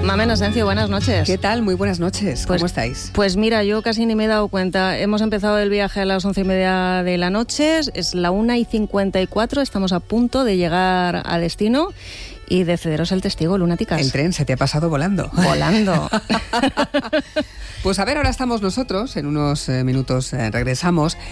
Mamen Asencio, buenas noches. ¿Qué tal? Muy buenas noches. ¿Cómo estáis? Pues mira, yo casi ni me he dado cuenta. Hemos empezado el viaje a las 11:30 de la noche, es la 1:54, estamos a punto de llegar a destino y de cederos el testigo, lunáticas. El tren se te ha pasado volando. Volando. Pues a ver, ahora estamos nosotros, en unos minutos regresamos.